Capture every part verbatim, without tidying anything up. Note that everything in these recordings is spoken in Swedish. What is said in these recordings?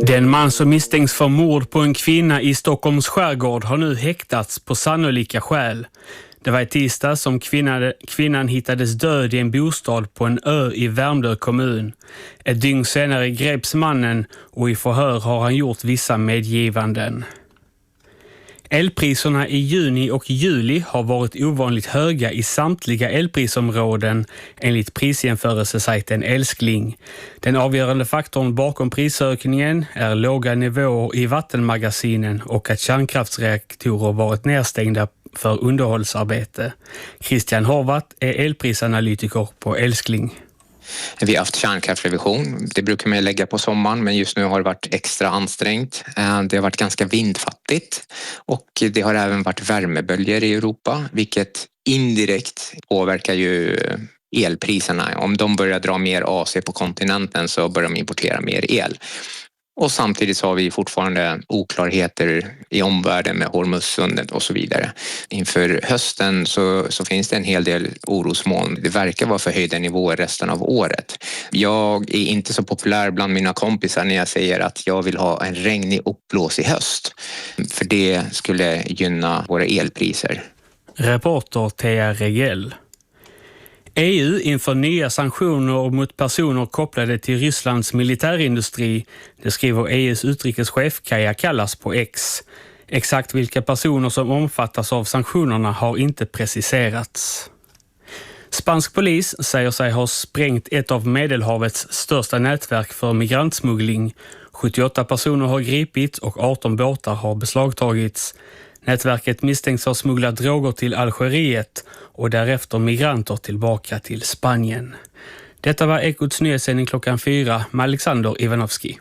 Den man som misstänks för mord på en kvinna i Stockholms skärgård har nu häktats på sannolika skäl. Det var i tisdag som kvinnan, kvinnan hittades död i en bostad på en ö i Värmdö kommun. Ett dygn senare greps mannen och i förhör har han gjort vissa medgivanden. Elpriserna i juni och juli har varit ovanligt höga i samtliga elprisområden enligt prisjämförelsesajten Älskling. Den avgörande faktorn bakom prisökningen är låga nivåer i vattenmagasinen och att kärnkraftsreaktorer varit nedstängda för underhållsarbete. Christian Horvath är elprisanalytiker på Älskling. Vi har haft kärnkraftsrevision. Det brukar man lägga på sommaren, men just nu har det varit extra ansträngt. Det har varit ganska vindfattigt och det har även varit värmeböljor i Europa, vilket indirekt påverkar ju elpriserna. Om de börjar dra mer A C på kontinenten så börjar de importera mer el. Och samtidigt så har vi fortfarande oklarheter i omvärlden med Hormuzsundet och så vidare. Inför hösten så, så finns det en hel del orosmoln. Det verkar vara förhöjda nivåer resten av året. Jag är inte så populär bland mina kompisar när jag säger att jag vill ha en regnig uppblås i höst. För det skulle gynna våra elpriser. Reporter Thea Regell. E U inför nya sanktioner mot personer kopplade till Rysslands militärindustri. Det skriver E U:s utrikeschef Kaja Kallas på X. Exakt vilka personer som omfattas av sanktionerna har inte preciserats. Spansk polis säger sig ha sprängt ett av Medelhavets största nätverk för migrantsmuggling. sjuttioåtta personer har gripits och arton båtar har beslagtagits. Nätverket misstänks ha smugglat droger till Algeriet och därefter migranter tillbaka till Spanien. Detta var Ekots nyhetssändning klockan fyra med Alexander Ivanovski.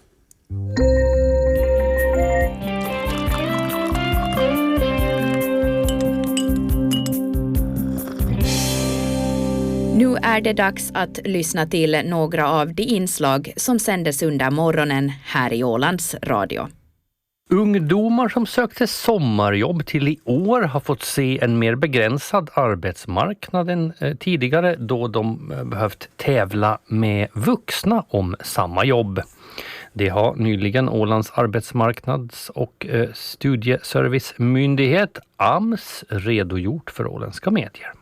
Nu är det dags att lyssna till några av de inslag som sändes under morgonen här i Ålands radio. Ungdomar som sökte sommarjobb till i år har fått se en mer begränsad arbetsmarknad än tidigare då de behövt tävla med vuxna om samma jobb. Det har nyligen Ålands arbetsmarknads- och studieservicemyndighet A M S redogjort för åländska medier.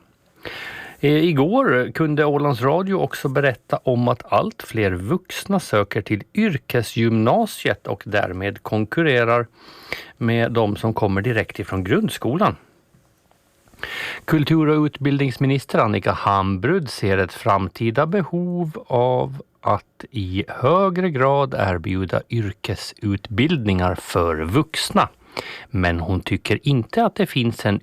Igår kunde Ålands radio också berätta om att allt fler vuxna söker till yrkesgymnasiet och därmed konkurrerar med de som kommer direkt ifrån grundskolan. Kultur- och utbildningsminister Annika Hambrud ser ett framtida behov av att i högre grad erbjuda yrkesutbildningar för vuxna. Men hon tycker inte att det finns en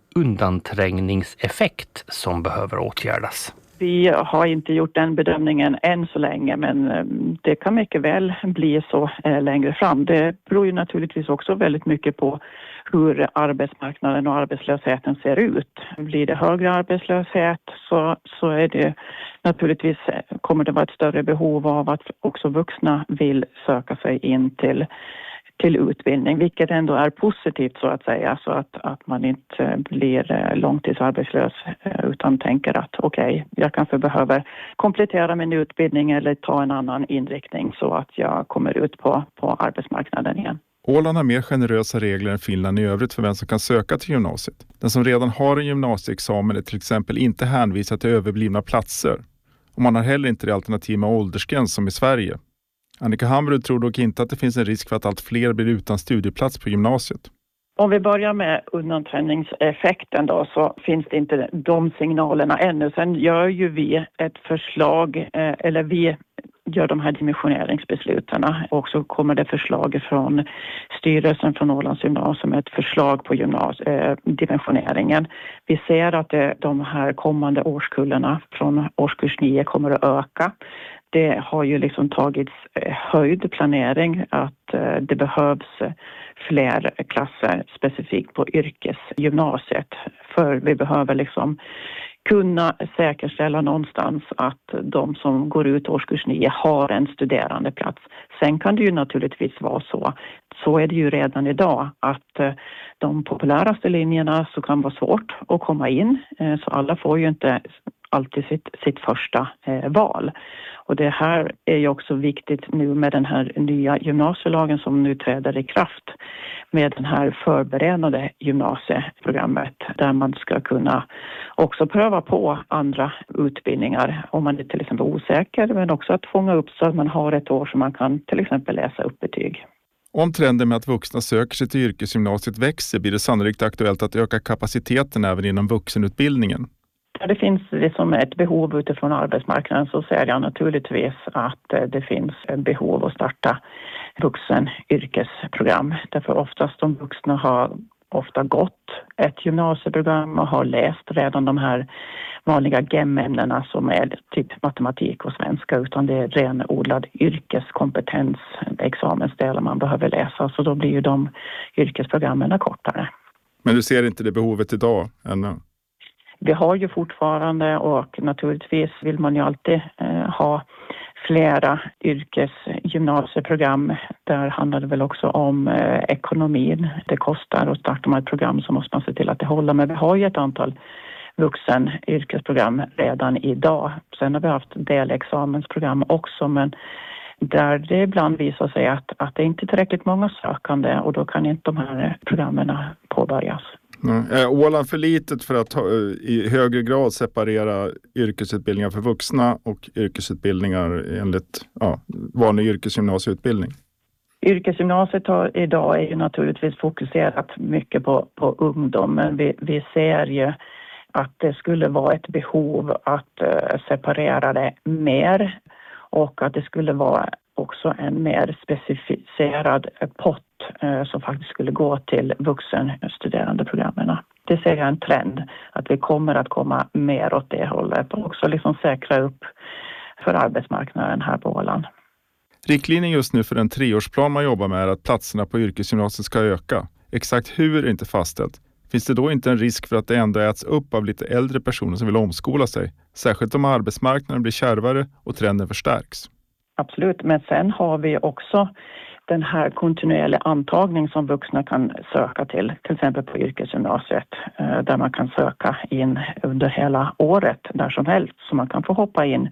undanträngningseffekt som behöver åtgärdas. Vi har inte gjort den bedömningen än så länge, men det kan mycket väl bli så längre fram. Det beror ju naturligtvis också väldigt mycket på hur arbetsmarknaden och arbetslösheten ser ut. Blir det högre arbetslöshet så, så är det naturligtvis, kommer det vara ett större behov av att också vuxna vill söka sig in till till utbildning, vilket ändå är positivt så att säga, så att, att man inte blir långtidsarbetslös utan tänker att okej, okay, jag kanske behöver komplettera min utbildning eller ta en annan inriktning så att jag kommer ut på, på arbetsmarknaden igen. Åland har mer generösa regler än Finland i övrigt för vem som kan söka till gymnasiet. Den som redan har en gymnasieexamen är till exempel inte hänvisad till överblivna platser. Och man har heller inte det alternativ med åldersgräns som i Sverige. Annika Hambrud tror dock inte att det finns en risk för att allt fler blir utan studieplats på gymnasiet. Om vi börjar med undanträngningseffekten då, så finns det inte de signalerna ännu. Sen gör ju vi ett förslag, eh, eller vi gör de här dimensioneringsbesluten och så kommer det förslag från styrelsen från Ålands gymnasium, ett förslag på gymnas- eh, dimensioneringen. Vi ser att det, de här kommande årskullarna från årskurs nio kommer att öka. Det har ju liksom tagits höjd planering att det behövs fler klasser specifikt på yrkesgymnasiet. För vi behöver liksom kunna säkerställa någonstans att de som går ut årskurs nio har en studerandeplats. Sen kan det ju naturligtvis vara så, så är det ju redan idag, att de populäraste linjerna så kan vara svårt att komma in. Så alla får ju inte alltid sitt, sitt första eh, val. Och det här är ju också viktigt nu med den här nya gymnasielagen som nu träder i kraft, med den här förberedande gymnasieprogrammet där man ska kunna också pröva på andra utbildningar om man är till exempel osäker, men också att fånga upp så att man har ett år som man kan till exempel läsa upp betyg. Om trenden med att vuxna söker sig till yrkesgymnasiet växer blir det sannolikt aktuellt att öka kapaciteten även inom vuxenutbildningen. Där det finns liksom ett behov utifrån arbetsmarknaden så ser jag naturligtvis att det finns ett behov att starta vuxenyrkesprogram. Därför oftast de vuxna har ofta gått ett gymnasieprogram och har läst redan de här vanliga G E M-ämnena som är typ matematik och svenska, utan det är renodlad yrkeskompetens, examensdelar man behöver läsa, så då blir ju de yrkesprogrammen kortare. Men du ser inte det behovet idag ännu? Vi har ju fortfarande, och naturligtvis vill man ju alltid eh, ha flera yrkesgymnasieprogram. Där handlar det väl också om eh, ekonomin. Det kostar, och startar man ett program så måste man se till att det håller. Men vi har ju ett antal vuxen yrkesprogram redan idag. Sen har vi haft delexamensprogram också, men där det ibland visar sig att, att det inte är tillräckligt många sökande, och då kan inte de här programmen påbörjas. Mm. Är Åland för litet för att ha, i högre grad separera yrkesutbildningar för vuxna och yrkesutbildningar enligt ja, vanlig yrkesgymnasieutbildning? Yrkesgymnasiet har, idag är ju naturligtvis fokuserat mycket på, på ungdom, men vi, vi ser ju att det skulle vara ett behov att uh, separera det mer, och att det skulle vara också en mer specificerad pott eh, som faktiskt skulle gå till vuxenstuderandeprogrammen. Det ser jag en trend, att vi kommer att komma mer åt det hållet och också liksom säkra upp för arbetsmarknaden här på Åland. Riktlinjen just nu för den treårsplan man jobbar med är att platserna på yrkesgymnasiet ska öka. Exakt hur är inte fastställt. Finns det då inte en risk för att det ändå äts upp av lite äldre personer som vill omskola sig? Särskilt om arbetsmarknaden blir kärvare och trenden förstärks. Absolut, men sen har vi också den här kontinuerliga antagning som vuxna kan söka till, till exempel på yrkesgymnasiet, där man kan söka in under hela året där som helst, så man kan få hoppa in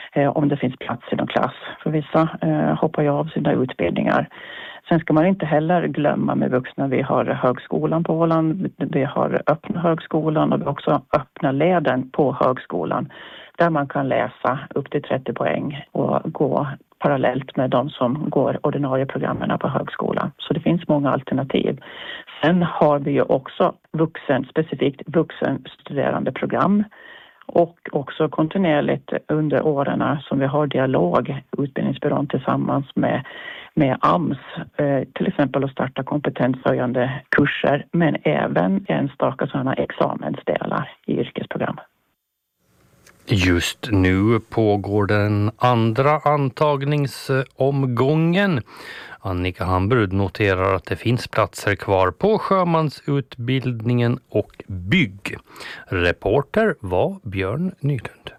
om det finns plats i någon klass. För vissa hoppar ju av sina utbildningar. Sen ska man inte heller glömma med vuxna, vi har högskolan på Åland, vi har öppna högskolan och vi har också öppna leden på högskolan där man kan läsa upp till trettio poäng och gå parallellt med de som går ordinarie programmen på högskolan. Så det finns många alternativ. Sen har vi ju också vuxen, specifikt vuxenstuderande program, och också kontinuerligt under åren som vi har dialog, utbildningsbyrån tillsammans med, med A M S, eh, till exempel att starta kompetenshöjande kurser, men även enstaka sådana examensdelar i yrkesprogram. Just nu pågår den andra antagningsomgången. Annika Hambrud noterar att det finns platser kvar på sjömansutbildningen och bygg. Reporter var Björn Nylund.